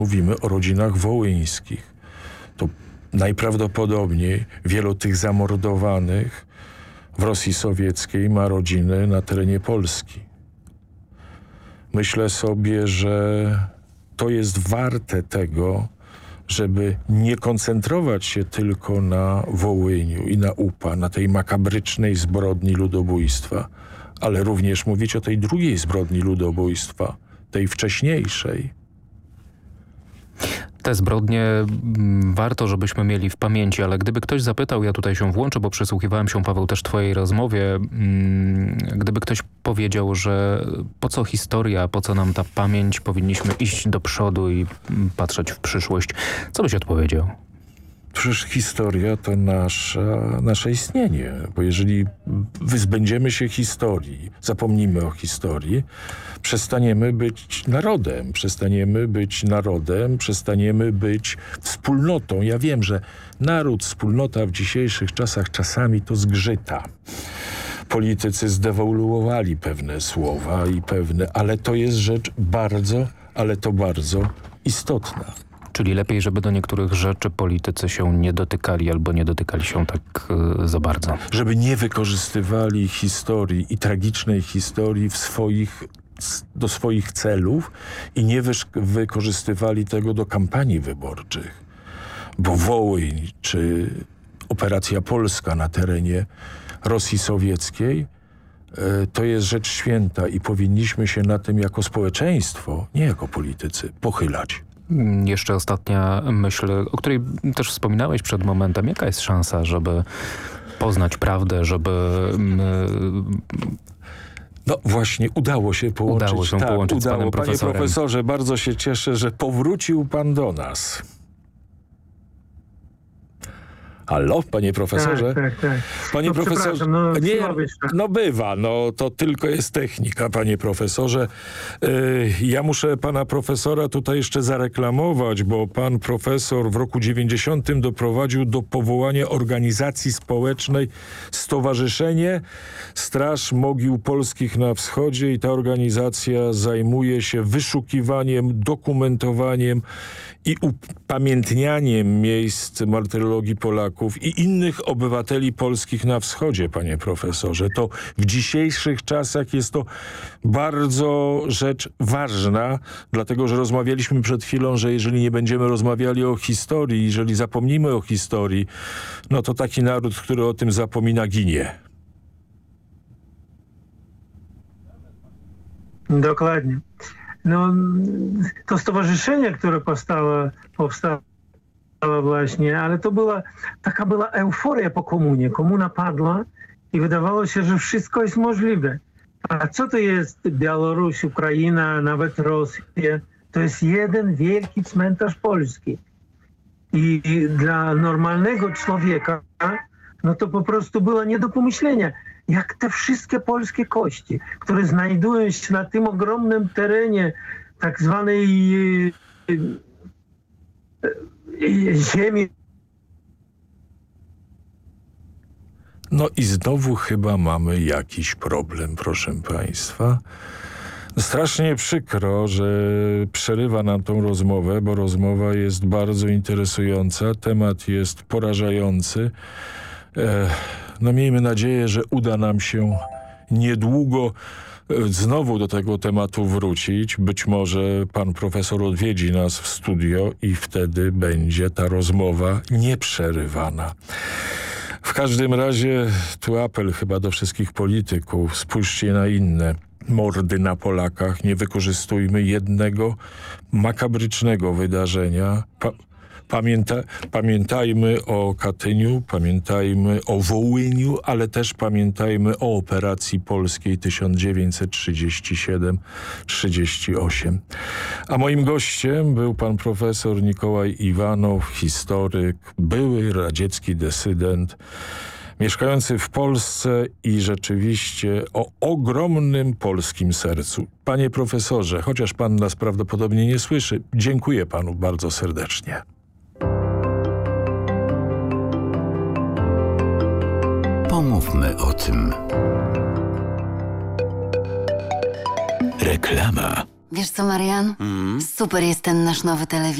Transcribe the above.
Mówimy o rodzinach wołyńskich. To najprawdopodobniej wielu tych zamordowanych w Rosji Sowieckiej ma rodziny na terenie Polski. Myślę sobie, że to jest warte tego, żeby nie koncentrować się tylko na Wołyniu i na UPA, na tej makabrycznej zbrodni ludobójstwa, ale również mówić o tej drugiej zbrodni ludobójstwa, tej wcześniejszej. Te zbrodnie warto, żebyśmy mieli w pamięci, ale gdyby ktoś zapytał, ja tutaj się włączę, bo przysłuchiwałem się, Paweł, też twojej rozmowie, gdyby ktoś powiedział, że po co historia, po co nam ta pamięć, powinniśmy iść do przodu i patrzeć w przyszłość, co byś odpowiedział? Przecież historia to nasze istnienie, bo jeżeli wyzbędziemy się historii, zapomnimy o historii, przestaniemy być narodem, przestaniemy być wspólnotą. Ja wiem, że naród, wspólnota w dzisiejszych czasach czasami to zgrzyta. Politycy zdewoluowali pewne słowa ale to jest rzecz bardzo istotna. Czyli lepiej, żeby do niektórych rzeczy politycy się nie dotykali albo nie dotykali się tak za bardzo. Żeby nie wykorzystywali historii i tragicznej historii do swoich celów i nie wykorzystywali tego do kampanii wyborczych. Bo Wołyń czy operacja polska na terenie Rosji Sowieckiej to jest rzecz święta i powinniśmy się na tym jako społeczeństwo, nie jako politycy, pochylać. Jeszcze ostatnia myśl, o której też wspominałeś przed momentem. Jaka jest szansa, żeby poznać prawdę, żeby... No właśnie, udało się połączyć z panem profesorem. Panie profesorze, bardzo się cieszę, że powrócił pan do nas. Halo, panie profesorze? Tak. Panie profesorze, bywa, to tylko jest technika, panie profesorze. Ja muszę pana profesora tutaj jeszcze zareklamować, bo pan profesor w roku 90 doprowadził do powołania organizacji społecznej Stowarzyszenie Straż Mogił Polskich na Wschodzie i ta organizacja zajmuje się wyszukiwaniem, dokumentowaniem i upamiętnianiem miejsc martyrologii Polaków i innych obywateli polskich na wschodzie, panie profesorze. To w dzisiejszych czasach jest to bardzo rzecz ważna, dlatego że rozmawialiśmy przed chwilą, że jeżeli nie będziemy rozmawiali o historii, jeżeli zapomnimy o historii, no to taki naród, który o tym zapomina, ginie. Dokładnie. No, to stowarzyszenie, które powstało właśnie, ale to taka była euforia po komunie. Komuna padła i wydawało się, że wszystko jest możliwe. A co to jest Białoruś, Ukraina, nawet Rosja? To jest jeden wielki cmentarz polski. I dla normalnego człowieka, no to po prostu było nie do pomyślenia. Jak te wszystkie polskie kości, które znajdują się na tym ogromnym terenie tak zwanej ziemi. No i znowu chyba mamy jakiś problem, proszę państwa. Strasznie przykro, że przerywa nam tą rozmowę, bo rozmowa jest bardzo interesująca, temat jest porażający. No miejmy nadzieję, że uda nam się niedługo znowu do tego tematu wrócić. Być może pan profesor odwiedzi nas w studio i wtedy będzie ta rozmowa nieprzerywana. W każdym razie tu apel chyba do wszystkich polityków. Spójrzcie na inne mordy na Polakach. Nie wykorzystujmy jednego makabrycznego wydarzenia. Pamiętajmy o Katyniu, pamiętajmy o Wołyniu, ale też pamiętajmy o operacji polskiej 1937-38. A moim gościem był pan profesor Nikołaj Iwanow, historyk, były radziecki dysydent, mieszkający w Polsce i rzeczywiście o ogromnym polskim sercu. Panie profesorze, chociaż pan nas prawdopodobnie nie słyszy, dziękuję panu bardzo serdecznie. Pomówmy o tym. Reklama. Wiesz co, Marian? Super jest ten nasz nowy telewizor.